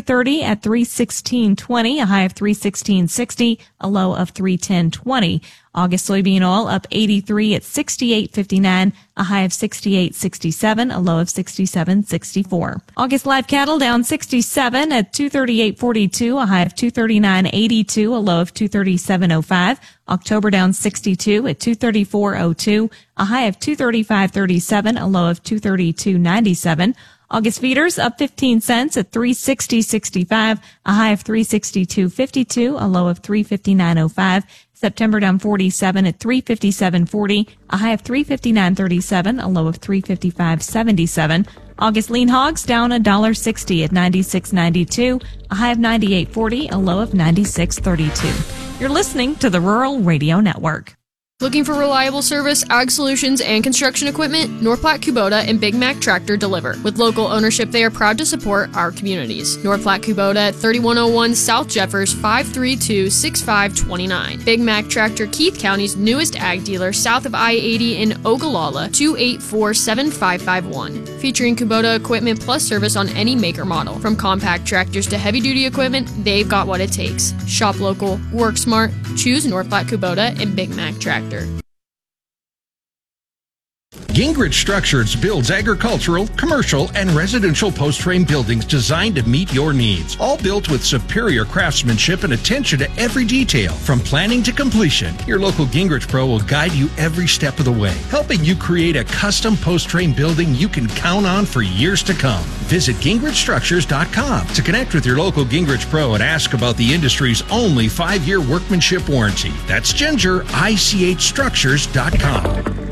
330 at 316.20, a high of 316.60, a low of 310.20. August soybean oil up 83 at 68.59, a high of 68.67, a low of 67.64. August live cattle down 67 at 238.42, a high of 239.82, a low of 237.05. October down 62 at 234.02, a high of 235.37, a low of 232.97. August feeders up 15 cents at 360.65, a high of 362.52, a low of 359.05. September down 47 at 357.40, a high of 359.37, a low of 355.77. August lean hogs down $1.60 at 96.92, a high of 98.40, a low of 96.32. You're listening to the Rural Radio Network. Looking for reliable service, ag solutions, and construction equipment? North Platte Kubota and Big Mac Tractor deliver. With local ownership, they are proud to support our communities. North Platte Kubota at 3101 South Jeffers, 532-6529. Big Mac Tractor, Keith County's newest ag dealer, south of I-80 in Ogallala, 284-7551. Featuring Kubota equipment plus service on any maker model. From compact tractors to heavy-duty equipment, they've got what it takes. Shop local, work smart, choose North Platte Kubota and Big Mac Tractor. Gingrich Structures builds agricultural, commercial, and residential post-frame buildings designed to meet your needs. All built with superior craftsmanship and attention to every detail. From planning to completion, your local Gingrich Pro will guide you every step of the way, helping you create a custom post-frame building you can count on for years to come. Visit GingrichStructures.com to connect with your local Gingrich Pro and ask about the industry's only 5-year workmanship warranty. That's GingerICHStructures.com.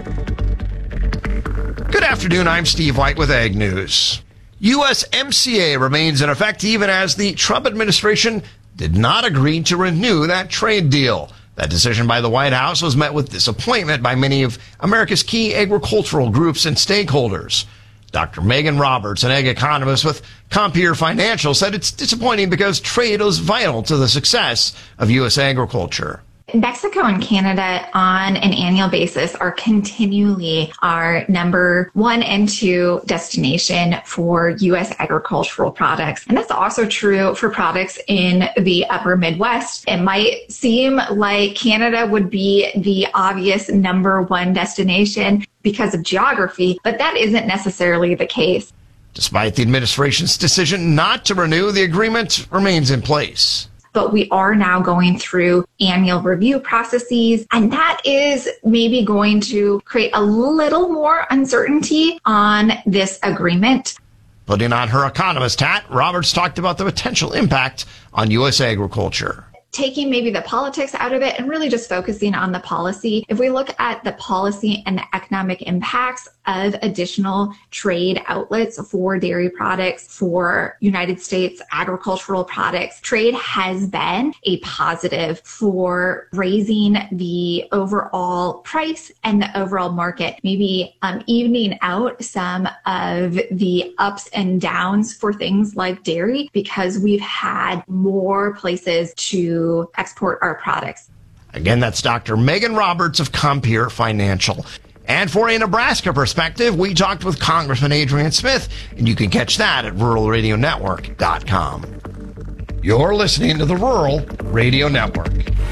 Good afternoon, I'm Steve White with Ag News. USMCA remains in effect even as the Trump administration did not agree to renew that trade deal. That decision by the White House was met with disappointment by many of America's key agricultural groups and stakeholders. Dr. Megan Roberts, an ag economist with Compeer Financial, said it's disappointing because trade is vital to the success of U.S. agriculture. Mexico and Canada on an annual basis are continually our number 1 and 2 destination for U.S. agricultural products. And that's also true for products in the upper Midwest. It might seem like Canada would be the obvious number 1 destination because of geography, but that isn't necessarily the case. Despite the administration's decision not to renew, the agreement remains in place. But we are now going through annual review processes, and that is maybe going to create a little more uncertainty on this agreement. Putting on her economist hat, Roberts talked about the potential impact on U.S. agriculture. Taking maybe the politics out of it and really just focusing on the policy. If we look at the policy and the economic impacts of additional trade outlets for dairy products, for United States agricultural products, trade has been a positive for raising the overall price and the overall market, maybe evening out some of the ups and downs for things like dairy because we've had more places to export our products. Again, that's Dr. Megan Roberts of Compeer Financial. And for a Nebraska perspective, we talked with Congressman Adrian Smith, and you can catch that at ruralradionetwork.com. You're listening to the Rural Radio Network.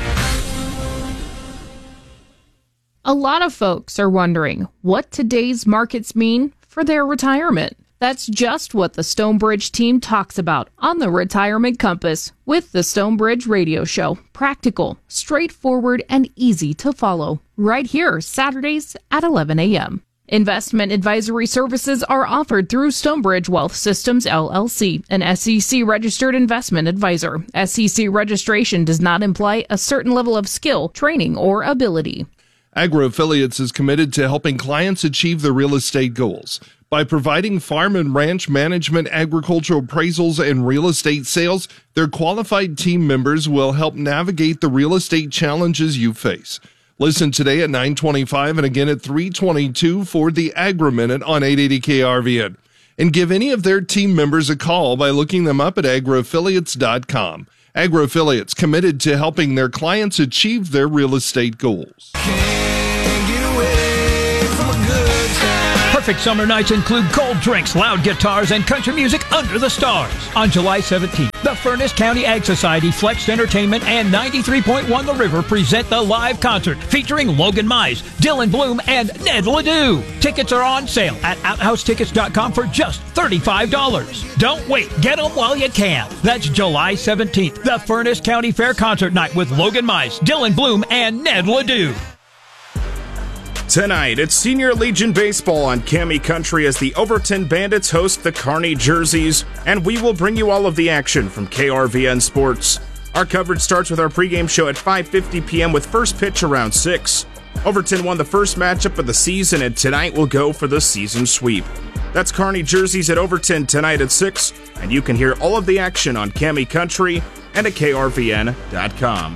A lot of folks are wondering what today's markets mean for their retirement. That's just what the Stonebridge team talks about on the Retirement Compass with the Stonebridge Radio Show. Practical, straightforward, and easy to follow. Right here, Saturdays at 11 a.m. Investment advisory services are offered through Stonebridge Wealth Systems, LLC, an SEC-registered investment advisor. SEC registration does not imply a certain level of skill, training, or ability. AgroAffiliates is committed to helping clients achieve their real estate goals. By providing farm and ranch management, agricultural appraisals, and real estate sales, their qualified team members will help navigate the real estate challenges you face. Listen today at 9:25 and again at 3:22 for the Agri-Minute on 880 KRVN. And give any of their team members a call by looking them up at agroaffiliates.com. AgroAffiliates, committed to helping their clients achieve their real estate goals. Perfect summer nights include cold drinks, loud guitars, and country music under the stars. On July 17th, the Furnace County Ag Society, Flex Entertainment, and 93.1 The River present the live concert featuring Logan Mize, Dylan Bloom, and Ned Ledoux. Tickets are on sale at OutHouseTickets.com for just $35. Don't wait. Get them while you can. That's July 17th, the Furnace County Fair Concert Night with Logan Mize, Dylan Bloom, and Ned Ledoux. Tonight, it's Senior Legion Baseball on Cami Country as the Overton Bandits host the Kearney Jerseys, and we will bring you all of the action from KRVN Sports. Our coverage starts with our pregame show at 5:50 p.m. with first pitch around 6. Overton won the first matchup of the season, and tonight will go for the season sweep. That's Kearney Jerseys at Overton tonight at 6, and you can hear all of the action on Cami Country and at KRVN.com.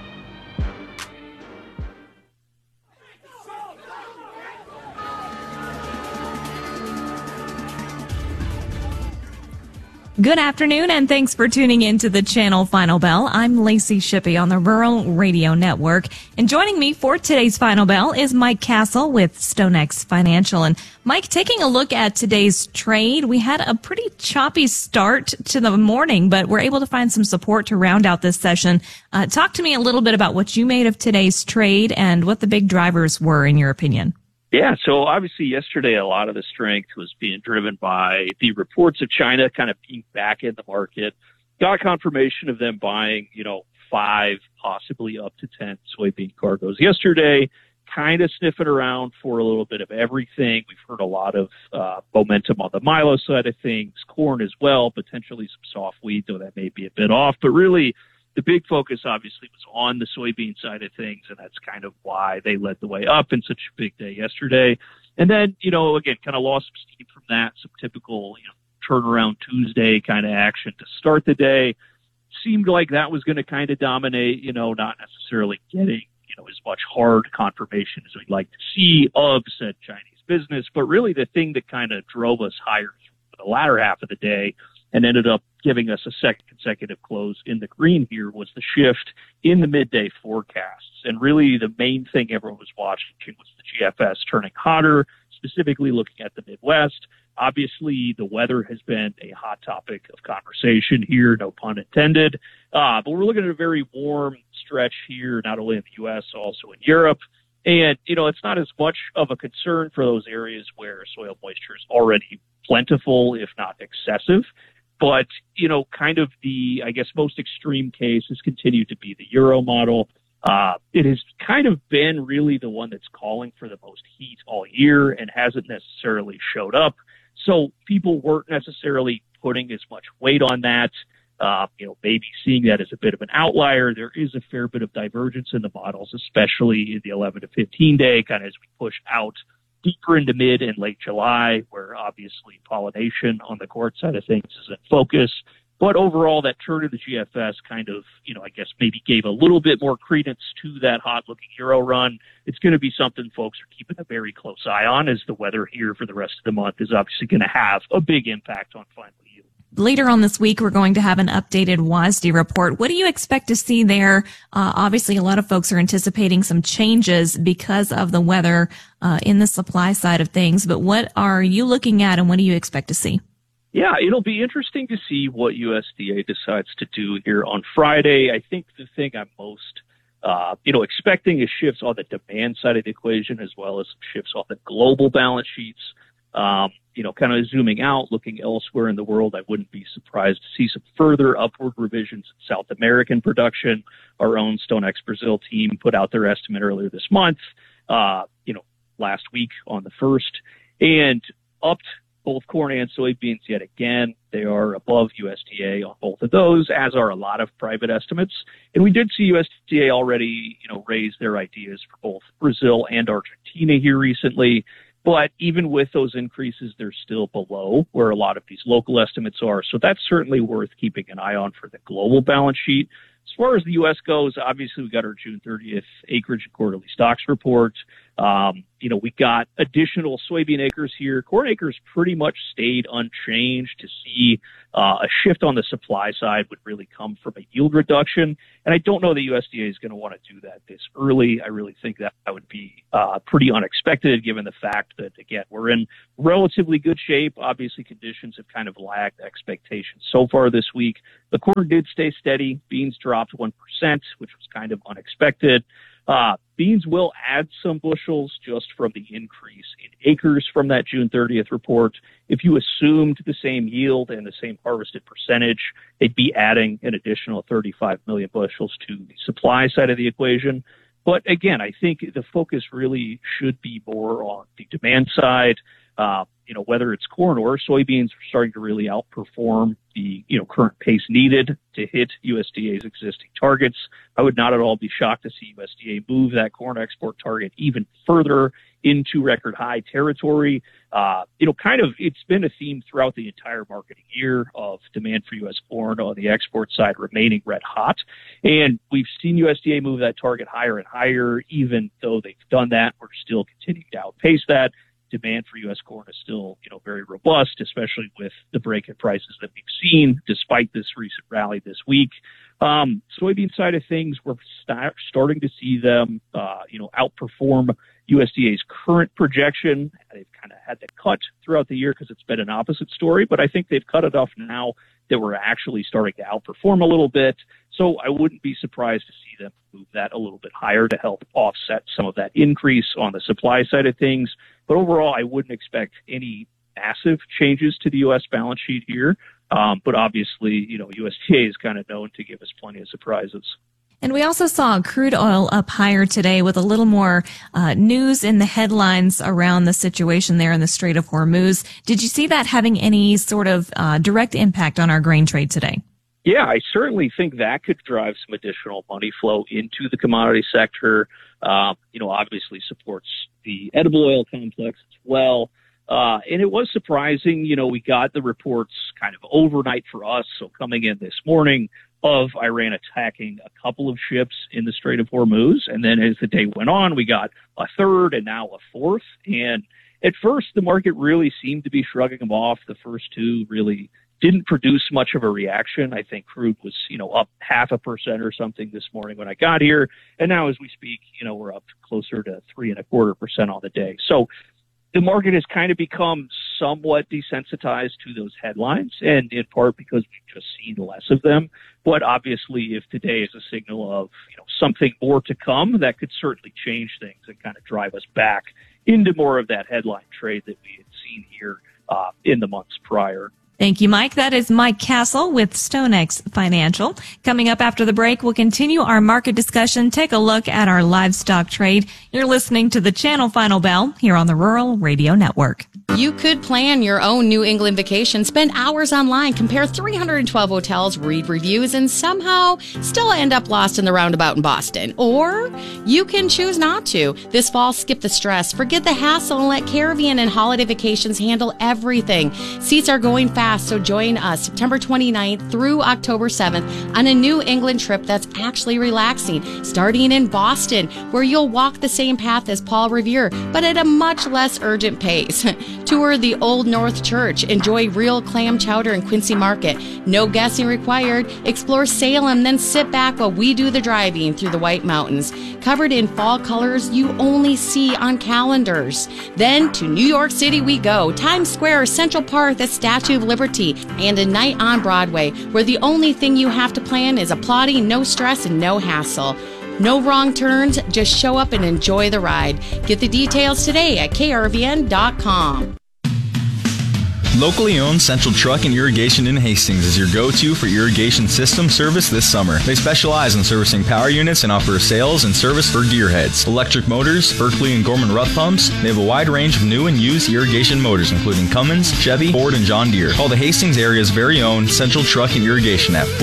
Good afternoon, and thanks for tuning in to the Channel Final Bell. I'm Lacey Shippey on the Rural Radio Network. And joining me for today's Final Bell is Mike Castle with StoneX Financial. And Mike, taking a look at today's trade, we had a pretty choppy start to the morning, but we're able to find some support to round out this session. Talk to me a little bit about what you made of today's trade and what the big drivers were, in your opinion. Yeah, so obviously yesterday a lot of the strength was being driven by the reports of China kind of being back in the market. Got confirmation of them buying, 5, possibly up to 10 soybean cargoes yesterday, kind of sniffing around for a little bit of everything. We've heard a lot of momentum on the milo side of things, corn as well, potentially some soft wheat, though that may be a bit off. But really, the big focus obviously was on the soybean side of things, and that's kind of why they led the way up in such a big day yesterday. And then, again, kind of lost some steam from that, some typical, turnaround Tuesday kind of action to start the day. Seemed like that was going to kind of dominate, not necessarily getting, as much hard confirmation as we'd like to see of said Chinese business. But really the thing that kind of drove us higher for the latter half of the day and ended up giving us a second consecutive close in the green here was the shift in the midday forecasts. And really the main thing everyone was watching was the GFS turning hotter, specifically looking at the Midwest. Obviously, the weather has been a hot topic of conversation here, no pun intended. But we're looking at a very warm stretch here, not only in the U.S., also in Europe. And, it's not as much of a concern for those areas where soil moisture is already plentiful, if not excessive. But, kind of the, I guess, most extreme case has continued to be the Euro model. It has kind of been really the one that's calling for the most heat all year and hasn't necessarily showed up. So people weren't necessarily putting as much weight on that, maybe seeing that as a bit of an outlier. There is a fair bit of divergence in the models, especially in the 11 to 15 day, kind of as we push out deeper into mid and late July, where obviously pollination on the corn side of things is in focus. But overall, that turn of the GFS kind of, I guess maybe gave a little bit more credence to that hot-looking Euro run. It's going to be something folks are keeping a very close eye on, as the weather here for the rest of the month is obviously going to have a big impact on final yield. Later on this week, we're going to have an updated WASDE report. What do you expect to see there? Obviously, a lot of folks are anticipating some changes because of the weather in the supply side of things. But what are you looking at, and what do you expect to see? Yeah, it'll be interesting to see what USDA decides to do here on Friday. I think the thing I'm most, expecting is shifts on the demand side of the equation, as well as shifts on the global balance sheets. Kind of zooming out, looking elsewhere in the world, I wouldn't be surprised to see some further upward revisions in South American production. Our own StoneX Brazil team put out their estimate earlier this month, last week on the 1st, and upped both corn and soybeans yet again. They are above USDA on both of those, as are a lot of private estimates. And we did see USDA already, raise their ideas for both Brazil and Argentina here recently. But even with those increases, they're still below where a lot of these local estimates are. So that's certainly worth keeping an eye on for the global balance sheet. As far as the U.S. goes, obviously we got our June 30th acreage and quarterly stocks report. We got additional soybean acres here. Corn acres pretty much stayed unchanged. To see a shift on the supply side would really come from a yield reduction. And I don't know the USDA is going to want to do that this early. I really think that would be pretty unexpected given the fact that, again, we're in relatively good shape. Obviously, conditions have kind of lagged expectations so far this week. The corn did stay steady. Beans dropped 1%, which was kind of unexpected. Beans will add some bushels just from the increase in acres from that June 30th report. If you assumed the same yield and the same harvested percentage, they'd be adding an additional 35 million bushels to the supply side of the equation. But again, I think the focus really should be more on the demand side. Whether it's corn or soybeans are starting to really outperform the, current pace needed to hit USDA's existing targets. I would not at all be shocked to see USDA move that corn export target even further into record high territory. It's been a theme throughout the entire marketing year of demand for U.S. corn on the export side remaining red hot. And we've seen USDA move that target higher and higher. Even though they've done that, we're still continuing to outpace that. Demand for U.S. corn is still, very robust, especially with the break in prices that we've seen despite this recent rally this week. Soybean side of things, we're starting to see them, outperform USDA's current projection. They've kind of had to cut throughout the year because it's been an opposite story, but I think they've cut enough now that we're actually starting to outperform a little bit. So I wouldn't be surprised to see them move that a little bit higher to help offset some of that increase on the supply side of things. But overall, I wouldn't expect any massive changes to the U.S. balance sheet here. But obviously, USDA is kind of known to give us plenty of surprises. And we also saw crude oil up higher today with a little more news in the headlines around the situation there in the Strait of Hormuz. Did you see that having any sort of direct impact on our grain trade today? Yeah, I certainly think that could drive some additional money flow into the commodity sector. Obviously supports the edible oil complex as well. And it was surprising, we got the reports kind of overnight for us. So coming in this morning of Iran attacking a couple of ships in the Strait of Hormuz. And then as the day went on, we got a third and now a fourth. And at first, the market really seemed to be shrugging them off. The first two really didn't produce much of a reaction. I think crude was, up 0.5% or something this morning when I got here. And now as we speak, we're up closer to 3.25% on the day. So the market has kind of become somewhat desensitized to those headlines, and in part because we've just seen less of them. But obviously, if today is a signal of something more to come, that could certainly change things and kind of drive us back into more of that headline trade that we had seen here in the months prior. Thank you, Mike. That is Mike Castle with StoneX Financial. Coming up after the break, we'll continue our market discussion, take a look at our livestock trade. You're listening to the Channel Final Bell here on the Rural Radio Network. You could plan your own New England vacation, spend hours online, compare 312 hotels, read reviews, and somehow still end up lost in the roundabout in Boston. Or you can choose not to. This fall, skip the stress, forget the hassle, and let Caravan and Holiday Vacations handle everything. Seats are going fast, so join us September 29th through October 7th on a New England trip that's actually relaxing, starting in Boston, where you'll walk the same path as Paul Revere, but at a much less urgent pace. Tour the Old North Church, enjoy real clam chowder in Quincy Market. No guessing required. Explore Salem, then sit back while we do the driving through the White Mountains, covered in fall colors you only see on calendars. Then to New York City we go. Times Square, Central Park, the Statue of Liberty, and a night on Broadway, where the only thing you have to plan is applauding, no stress, and no hassle. No wrong turns, just show up and enjoy the ride. Get the details today at krvn.com. Locally owned Central Truck and Irrigation in Hastings is your go-to for irrigation system service this summer. They specialize in servicing power units and offer sales and service for gearheads, electric motors, Berkeley and Gorman Rupp pumps. They have a wide range of new and used irrigation motors, including Cummins, Chevy, Ford, and John Deere. Call the Hastings area's very own Central Truck and Irrigation at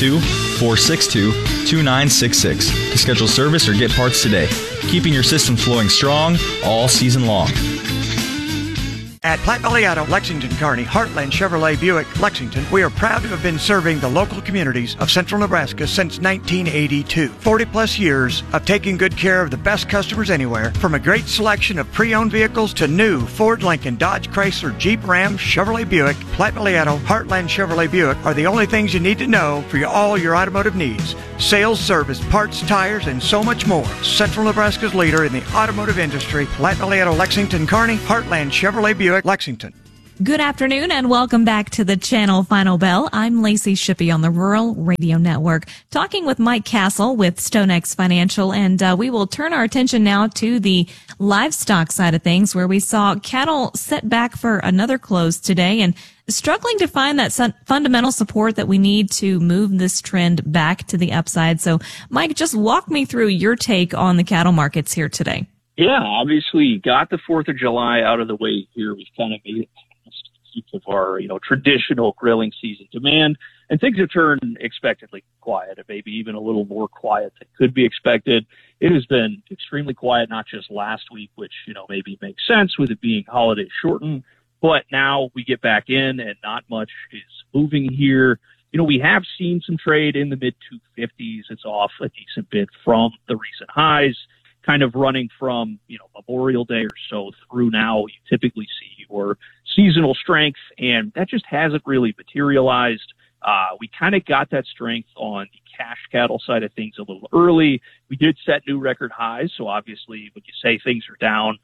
402-462-2966 to schedule service or get parts today. Keeping your system flowing strong all season long. At Platte Valley Auto, Lexington, Kearney, Heartland Chevrolet Buick, Lexington, we are proud to have been serving the local communities of central Nebraska since 1982. 40-plus years of taking good care of the best customers anywhere, from a great selection of pre-owned vehicles to new Ford, Lincoln, Dodge, Chrysler, Jeep, Ram, Chevrolet Buick. Platte Valley Auto, Heartland Chevrolet Buick are the only things you need to know for all your automotive needs. Sales, service, parts, tires, and so much more. Central Nebraska's leader in the automotive industry, Platte Valley Auto, Lexington, Kearney, Heartland Chevrolet Buick, Lexington. Good afternoon and welcome back to the Channel Final Bell. I'm Lacey Shippey on the Rural Radio Network, talking with Mike Castle with StoneX Financial, and we will turn our attention now to the livestock side of things, where we saw cattle set back for another close today and struggling to find that fundamental support that we need to move this trend back to the upside. So, Mike, just walk me through your take on the cattle markets here today. Yeah, obviously got the 4th of July out of the way here. We've kind of made it of our, traditional grilling season demand, and things have turned expectedly quiet, maybe even a little more quiet than could be expected. It has been extremely quiet, not just last week, which, maybe makes sense with it being holiday shortened, but now we get back in and not much is moving here. We have seen some trade in the mid 250s. It's off a decent bit from the recent highs, kind of running from, Memorial Day or so through now. You typically see your seasonal strength, and that just hasn't really materialized. We kind of got that strength on the cash cattle side of things a little early. We did set new record highs, so obviously when you say things are down,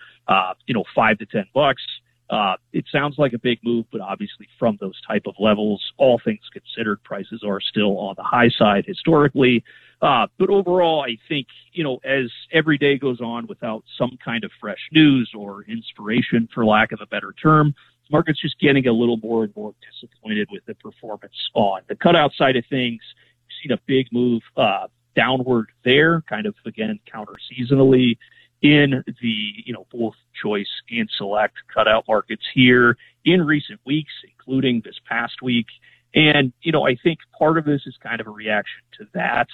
$5 to $10, it sounds like a big move, but obviously from those type of levels, all things considered, prices are still on the high side historically. But overall, I think, as every day goes on without some kind of fresh news or inspiration, for lack of a better term, the market's just getting a little more and more disappointed with the performance on the cutout side of things. We've seen a big move downward there, kind of, again, counter seasonally in the, both choice and select cutout markets here in recent weeks, including this past week. And, I think part of this is kind of a reaction to that.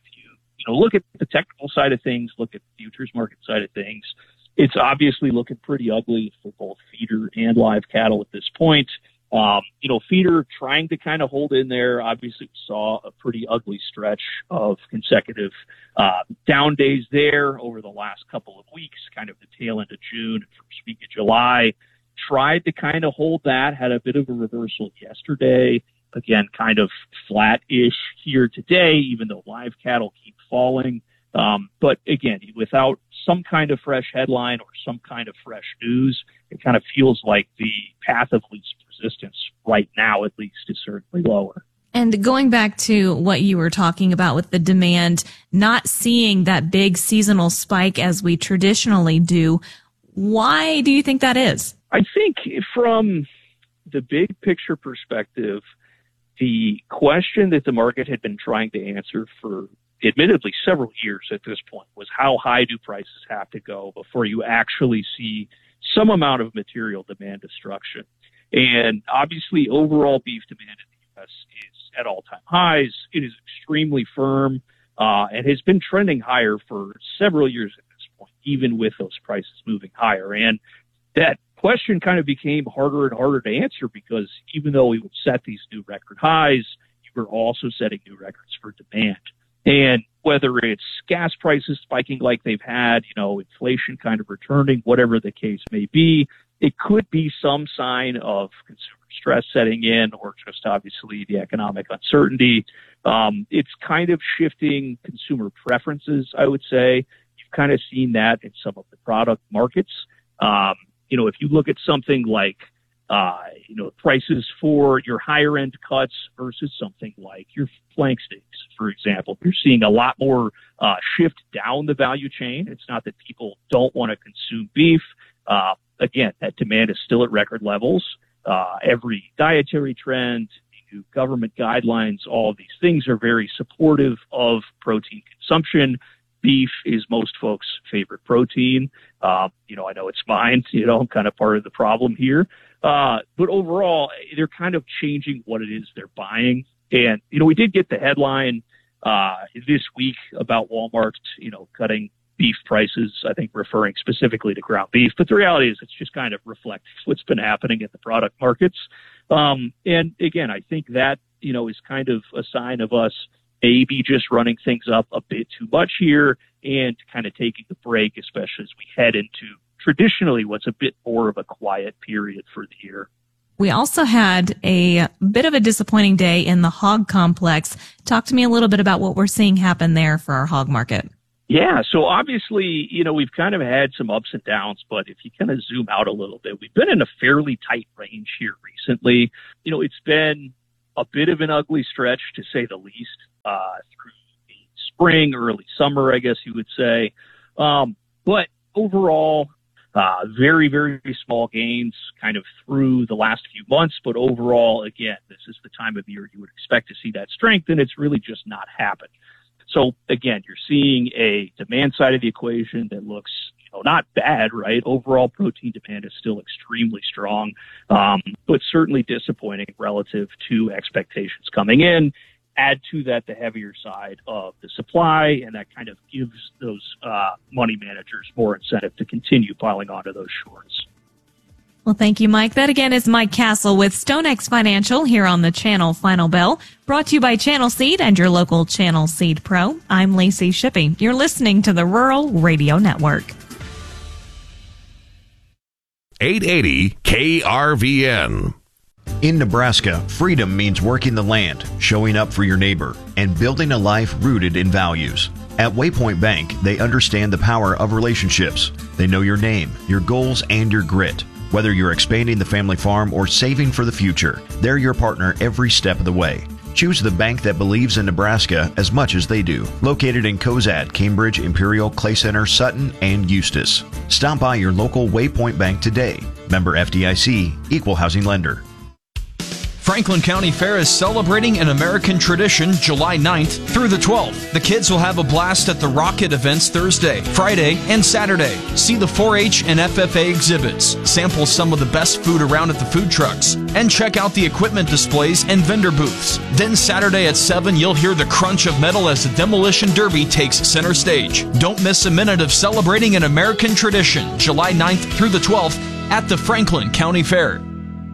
Look at the technical side of things, look at the futures market side of things. It's obviously looking pretty ugly for both feeder and live cattle at this point. Feeder trying to kind of hold in there. Obviously, we saw a pretty ugly stretch of consecutive down days there over the last couple of weeks, kind of the tail end of June and first week of July. Tried to kind of hold that, had a bit of a reversal yesterday. Again, kind of flat-ish here today, even though live cattle keep falling. But again, without some kind of fresh headline or some kind of fresh news, it kind of feels like the path of least resistance right now, at least, is certainly lower. And going back to what you were talking about with the demand, not seeing that big seasonal spike as we traditionally do, why do you think that is? I think from the big picture perspective, the question that the market had been trying to answer for admittedly several years at this point was, how high do prices have to go before you actually see some amount of material demand destruction? And obviously overall beef demand in the U.S. is at all-time highs. It is extremely firm and has been trending higher for several years at this point, even with those prices moving higher. And that question kind of became harder and harder to answer, because even though we would set these new record highs, you were also setting new records for demand. And whether it's gas prices spiking like they've had, inflation kind of returning, whatever the case may be, it could be some sign of consumer stress setting in, or just obviously the economic uncertainty. It's kind of shifting consumer preferences, I would say. You've kind of seen that in some of the product markets. If you look at something like, prices for your higher end cuts versus something like your flank steaks, for example, you're seeing a lot more shift down the value chain. It's not that people don't want to consume beef. Again, that demand is still at record levels. Every dietary trend, new government guidelines, all of these things are very supportive of protein consumption. Beef is most folks' favorite protein. I know it's mine. I'm kind of part of the problem here. But overall, they're kind of changing what it is they're buying. And, we did get the headline this week about Walmart, cutting beef prices, I think referring specifically to ground beef. But the reality is it's just kind of reflects what's been happening in the product markets. And again, I think that, is kind of a sign of us maybe just running things up a bit too much here and kind of taking the break, especially as we head into traditionally what's a bit more of a quiet period for the year. We also had a bit of a disappointing day in the hog complex. Talk to me a little bit about what we're seeing happen there for our hog market. Yeah, so obviously, we've kind of had some ups and downs, but if you kind of zoom out a little bit, we've been in a fairly tight range here recently. It's been a bit of an ugly stretch, to say the least, through the spring, early summer, I guess you would say. But overall, very, very small gains kind of through the last few months. But overall, again, this is the time of year you would expect to see that strength, and it's really just not happened. So again, you're seeing a demand side of the equation that looks, not bad, right? Overall protein demand is still extremely strong, but certainly disappointing relative to expectations coming in. Add to that the heavier side of the supply, and that kind of gives those money managers more incentive to continue piling onto those shorts. Well, thank you, Mike. That again is Mike Castle with StoneX Financial here on the Channel Final Bell, brought to you by Channel Seed and your local Channel Seed Pro. I'm Lacey Shippey. You're listening to the Rural Radio Network. 880 KRVN. In Nebraska, freedom means working the land, showing up for your neighbor, and building a life rooted in values. At Waypoint Bank, they understand the power of relationships. They know your name, your goals, and your grit. Whether you're expanding the family farm or saving for the future, they're your partner every step of the way. Choose the bank that believes in Nebraska as much as they do. Located in Cozad, Cambridge, Imperial, Clay Center, Sutton, and Eustis. Stop by your local Waypoint Bank today. Member FDIC, Equal Housing Lender. Franklin County Fair is celebrating an American tradition July 9th through the 12th. The kids will have a blast at the Rocket events Thursday, Friday, and Saturday. See the 4-H and FFA exhibits, sample some of the best food around at the food trucks, and check out the equipment displays and vendor booths. Then Saturday at 7, you'll hear the crunch of metal as the Demolition Derby takes center stage. Don't miss a minute of celebrating an American tradition July 9th through the 12th at the Franklin County Fair.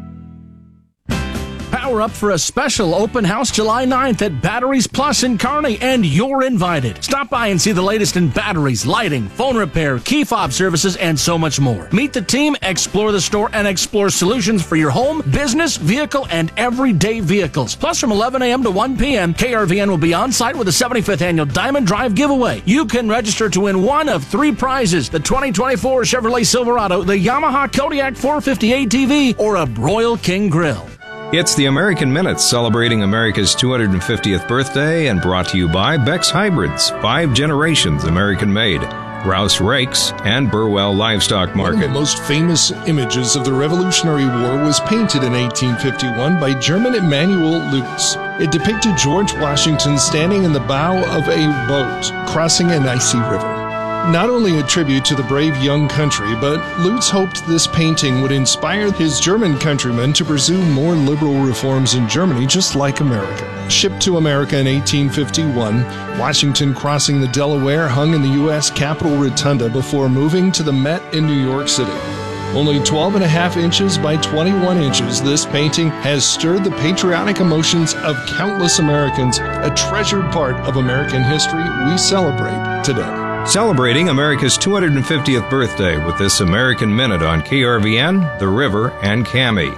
Power up for a special open house July 9th at Batteries Plus in Kearney, and you're invited. Stop by and see the latest in batteries, lighting, phone repair, key fob services, and so much more. Meet the team, explore the store, and explore solutions for your home, business, vehicle, and everyday vehicles. Plus, from 11 a.m. to 1 p.m., KRVN will be on site with the 75th Annual Diamond Drive giveaway. You can register to win one of 3 prizes: the 2024 Chevrolet Silverado, the Yamaha Kodiak 450 ATV, or a Broil King Grill. It's the American Minute, celebrating America's 250th birthday, and brought to you by Beck's Hybrids, 5 generations American-made, Rouse Rakes, and Burwell Livestock Market. One of the most famous images of the Revolutionary War was painted in 1851 by German Emanuel Lutz. It depicted George Washington standing in the bow of a boat crossing an icy river. Not only a tribute to the brave young country, but Lutz hoped this painting would inspire his German countrymen to pursue more liberal reforms in Germany, just like America. Shipped to America in 1851, Washington crossing the Delaware hung in the U.S. Capitol Rotunda before moving to the Met in New York City. Only 12.5 inches by 21 inches, this painting has stirred the patriotic emotions of countless Americans, a treasured part of American history we celebrate today. Celebrating America's 250th birthday with this American Minute on KRVN, The River, and Cami.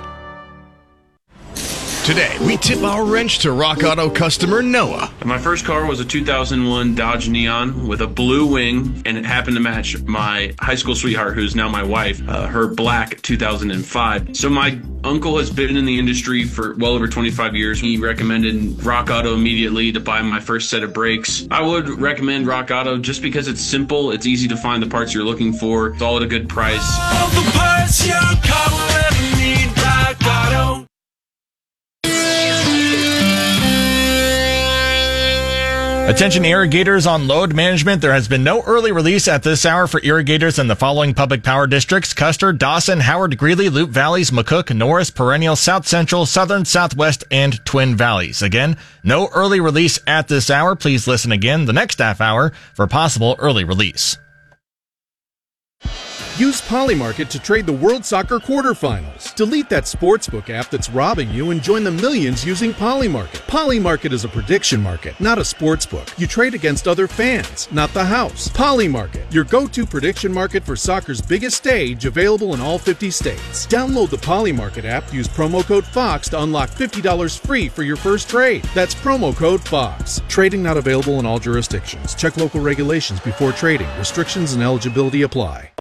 Today, we tip our wrench to Rock Auto customer Noah. My first car was a 2001 Dodge Neon with a blue wing, and it happened to match my high school sweetheart, who's now my wife, her black 2005. So my uncle has been in the industry for well over 25 years. He recommended Rock Auto immediately to buy my first set of brakes. I would recommend Rock Auto just because it's simple, it's easy to find the parts you're looking for, it's all at a good price. All the parts your car will ever need, Rock Auto. Attention irrigators on load management. There has been no early release at this hour for irrigators in the following public power districts: Custer, Dawson, Howard, Greeley, Loup Valleys, McCook, Norris, Perennial, South Central, Southern, Southwest, and Twin Valleys. Again, no early release at this hour. Please listen again the next half hour for possible early release. Use Polymarket to trade the World Soccer quarterfinals. Delete that sportsbook app that's robbing you and join the millions using Polymarket. Polymarket is a prediction market, not a sportsbook. You trade against other fans, not the house. Polymarket, your go-to prediction market for soccer's biggest stage, available in all 50 states. Download the Polymarket app, use promo code FOX to unlock $50 free for your first trade. That's promo code FOX. Trading not available in all jurisdictions. Check local regulations before trading. Restrictions and eligibility apply.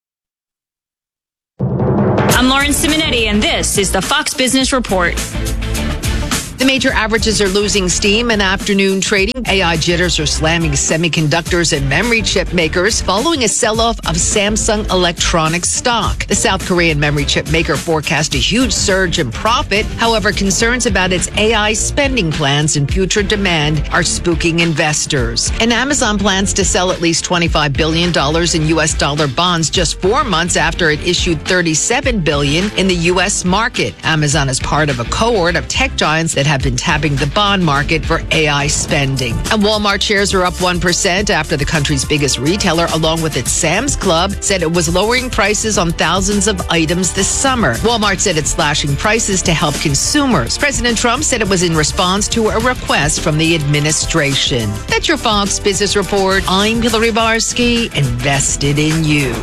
I'm Lauren Simonetti, and this is the Fox Business Report. The major averages are losing steam in afternoon trading. AI jitters are slamming semiconductors and memory chip makers following a sell-off of Samsung Electronics stock. The South Korean memory chip maker forecast a huge surge in profit. However, concerns about its AI spending plans and future demand are spooking investors. And Amazon plans to sell at least $25 billion in U.S. dollar bonds just 4 months after it issued $37 billion in the U.S. market. Amazon is part of a cohort of tech giants that have been tapping the bond market for AI spending. And Walmart shares are up 1% after the country's biggest retailer, along with its Sam's Club, said it was lowering prices on thousands of items this summer. Walmart said it's slashing prices to help consumers. President Trump said it was in response to a request from the administration. That's your Fox Business Report. I'm Hillary Barsky, invested in you.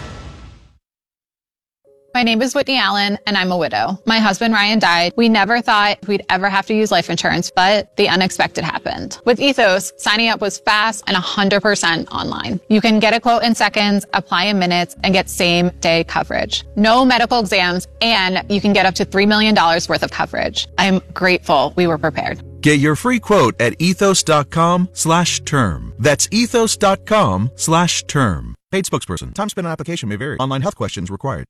My name is Whitney Allen, and I'm a widow. My husband, Ryan, died. We never thought we'd ever have to use life insurance, but the unexpected happened. With Ethos, signing up was fast and 100% online. You can get a quote in seconds, apply in minutes, and get same-day coverage. No medical exams, and you can get up to $3 million worth of coverage. I'm grateful we were prepared. Get your free quote at ethos.com/term. That's ethos.com/term. Paid spokesperson. Time spent on application may vary. Online health questions required.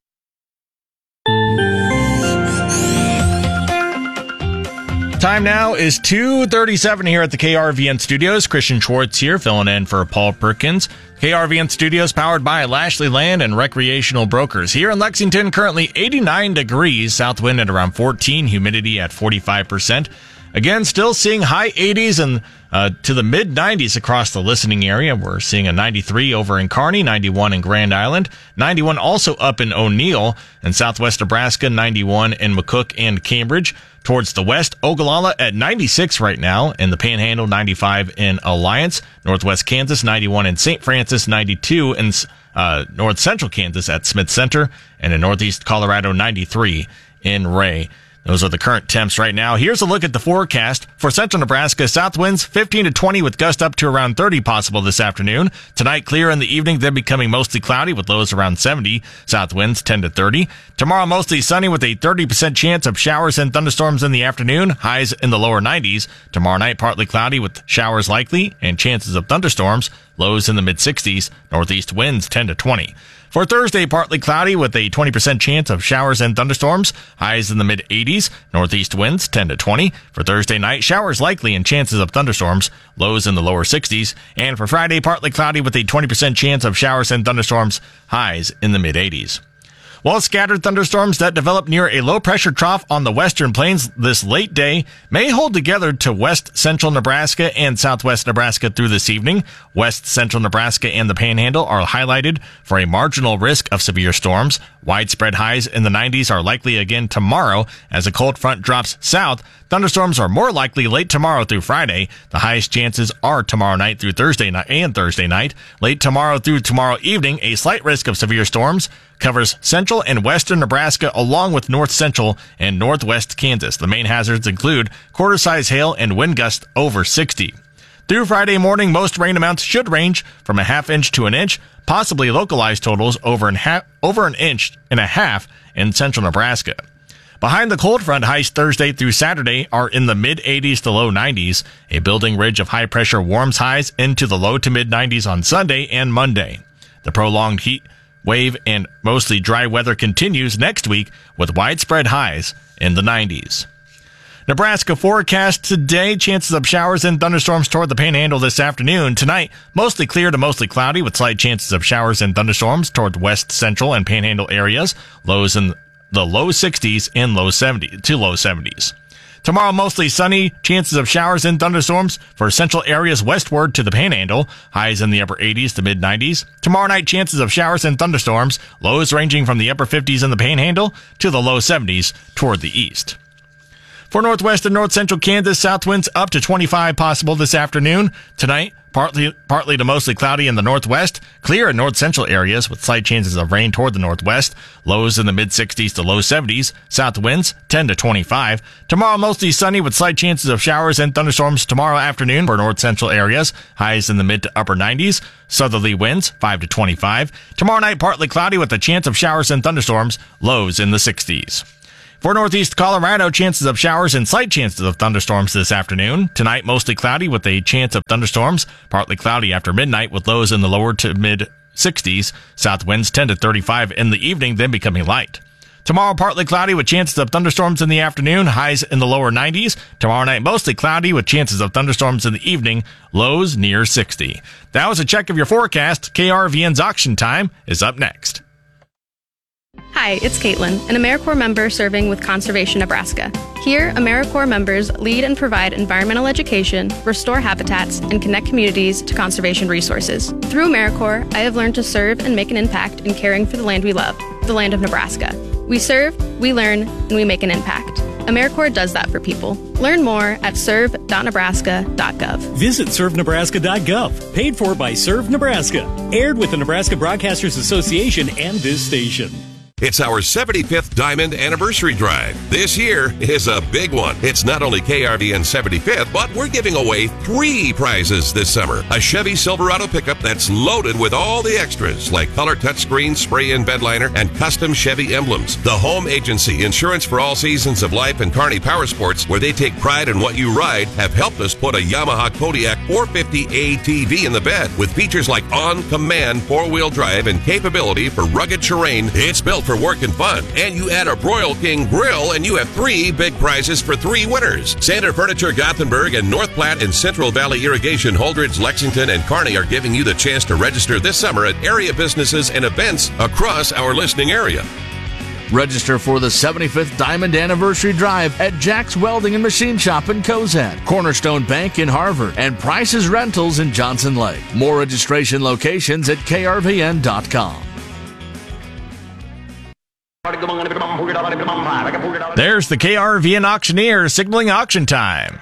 Time now is 2:37 here at the KRVN Studios. Christian Schwartz here, filling in for Paul Perkins. KRVN Studios powered by Lashley Land and Recreational Brokers. Here in Lexington, currently 89 degrees, south wind at around 14, humidity at 45%. Again, still seeing high 80s and to the mid 90s across the listening area. We're seeing a 93 over in Kearney, 91 in Grand Island, 91 also up in O'Neill, and southwest Nebraska, 91 in McCook and Cambridge. Towards the west, Ogallala at 96 right now, in the Panhandle, 95 in Alliance, northwest Kansas, 91 in St. Francis, 92 in north central Kansas at Smith Center, and in northeast Colorado, 93 in Ray. Those are the current temps right now. Here's a look at the forecast for central Nebraska. South winds 15 to 20 with gusts up to around 30 possible this afternoon. Tonight, clear in the evening, then becoming mostly cloudy with lows around 70. South winds 10 to 30. Tomorrow, mostly sunny with a 30% chance of showers and thunderstorms in the afternoon. Highs in the lower 90s. Tomorrow night, partly cloudy with showers likely and chances of thunderstorms. Lows in the mid 60s. Northeast winds 10 to 20. For Thursday, partly cloudy with a 20% chance of showers and thunderstorms. Highs in the mid 80s. Northeast winds 10 to 20. For Thursday night, showers likely and chances of thunderstorms. Lows in the lower 60s. And for Friday, partly cloudy with a 20% chance of showers and thunderstorms. Highs in the mid 80s. While scattered thunderstorms that develop near a low-pressure trough on the western plains this late day may hold together to west central Nebraska and southwest Nebraska through this evening. West central Nebraska and the Panhandle are highlighted for a marginal risk of severe storms. Widespread highs in the 90s are likely again tomorrow as a cold front drops south. Thunderstorms are more likely late tomorrow through Friday. The highest chances are tomorrow night through Thursday night and Thursday night. Late tomorrow through tomorrow evening, a slight risk of severe storms covers central and western Nebraska along with north central and northwest Kansas. The main hazards include quarter-size hail and wind gusts over 60. Through Friday morning, most rain amounts should range from a half inch to an inch, possibly localized totals over an inch and a half in central Nebraska. Behind the cold front, highs Thursday through Saturday are in the mid-80s to low 90s. A building ridge of high pressure warms highs into the low to mid-90s on Sunday and Monday. The prolonged heat wave and mostly dry weather continues next week with widespread highs in the 90s. Nebraska forecast today, chances of showers and thunderstorms toward the Panhandle this afternoon. Tonight, mostly clear to mostly cloudy with slight chances of showers and thunderstorms toward west central and Panhandle areas. Lows in the low 60s and low 70s. Tomorrow, mostly sunny, chances of showers and thunderstorms for central areas westward to the Panhandle. Highs in the upper 80s to mid-90s. Tomorrow night, chances of showers and thunderstorms. Lows ranging from the upper 50s in the Panhandle to the low 70s toward the east. For northwest and north central Kansas, south winds up to 25 possible this afternoon. Tonight, partly to mostly cloudy in the northwest, clear in north central areas with slight chances of rain toward the northwest. Lows in the mid 60s to low 70s. South winds 10 to 25. Tomorrow, mostly sunny with slight chances of showers and thunderstorms tomorrow afternoon for north central areas. Highs in the mid to upper 90s. Southerly winds 5 to 25. Tomorrow night, partly cloudy with a chance of showers and thunderstorms. Lows in the 60s. For northeast Colorado, chances of showers and slight chances of thunderstorms this afternoon. Tonight, mostly cloudy with a chance of thunderstorms. Partly cloudy after midnight with lows in the lower to mid 60s. South winds 10 to 35 in the evening, then becoming light. Tomorrow, partly cloudy with chances of thunderstorms in the afternoon. Highs in the lower 90s. Tomorrow night, mostly cloudy with chances of thunderstorms in the evening. Lows near 60. That was a check of your forecast. KRVN's Auction Time is up next. Hi, it's Caitlin, an AmeriCorps member serving with Conservation Nebraska. Here, AmeriCorps members lead and provide environmental education, restore habitats, and connect communities to conservation resources. Through AmeriCorps, I have learned to serve and make an impact in caring for the land we love, the land of Nebraska. We serve, we learn, and we make an impact. AmeriCorps does that for people. Learn more at serve.nebraska.gov. Visit servenebraska.gov. Paid for by Serve Nebraska. Aired with the Nebraska Broadcasters Association and this station. It's our 75th Diamond Anniversary Drive. This year is a big one. It's not only KRVN's 75th, but we're giving away 3 prizes this summer. A Chevy Silverado pickup that's loaded with all the extras, like color touchscreen, spray-in bed liner, and custom Chevy emblems. The Home Agency, insurance for all seasons of life, and Kearney Power Sports, where they take pride in what you ride, have helped us put a Yamaha Kodiak 450 ATV in the bed with features like on-command 4-wheel drive and capability for rugged terrain. It's built for work and fun. And you add a Broil King grill and you have 3 big prizes for 3 winners. Sander Furniture Gothenburg and North Platte and Central Valley Irrigation Holdridge, Lexington, and Kearney are giving you the chance to register this summer at area businesses and events across our listening area. Register for the 75th Diamond Anniversary Drive at Jack's Welding and Machine Shop in Cozad, Cornerstone Bank in Harvard, and Price's Rentals in Johnson Lake. More registration locations at krvn.com. There's the KRVN auctioneer signaling auction time.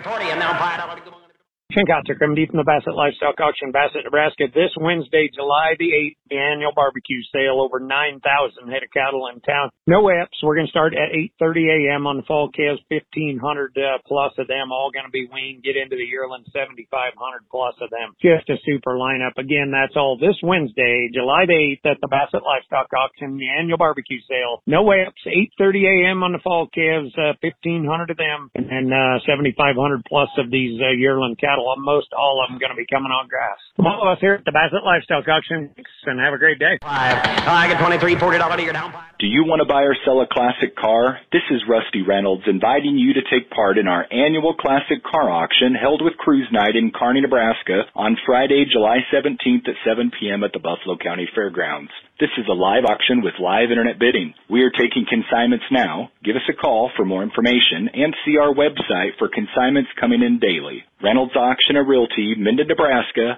Ken Kotzer coming deep from the Bassett Livestock Auction, Bassett, Nebraska. This Wednesday, July the 8th, the annual barbecue sale, over 9,000 head of cattle in town. No EPs. We're going to start at 8:30 a.m. on the fall calves, 1,500 plus of them, all going to be weaned. Get into the yearling, 7,500 plus of them. Just a super lineup. Again, that's all this Wednesday, July the 8th at the Bassett Livestock Auction, the annual barbecue sale. No EPs, 8:30 a.m. on the fall calves, 1,500 of them, and then 7,500 plus of these yearling cattle. Most all of them going to be coming on grass. From all of us here at the Bassett Livestock Auction, and have a great day. I get $23, $40 you're down. Do you want to buy or sell a classic car? This is Rusty Reynolds inviting you to take part in our annual classic car auction held with Cruise Night in Kearney, Nebraska on Friday, July 17th at 7 p.m. at the Buffalo County Fairgrounds. This is a live auction with live internet bidding. We are taking consignments now. Give us a call for more information and see our website for consignments coming in daily. Reynolds Auction and Realty, Minden, Nebraska,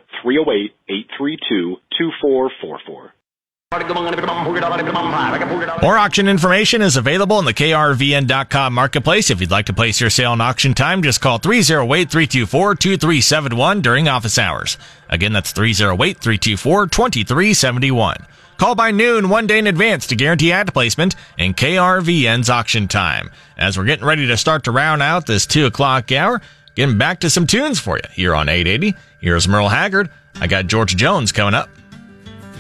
308-832-2444. More auction information is available in the KRVN.com marketplace. If you'd like to place your sale in auction time, just call 308-324-2371 during office hours. Again, that's 308-324-2371. Call by noon 1 day in advance to guarantee ad placement in KRVN's auction time. As we're getting ready to start to round out this 2 o'clock hour, getting back to some tunes for you here on 880. Here's Merle Haggard. I got George Jones coming up.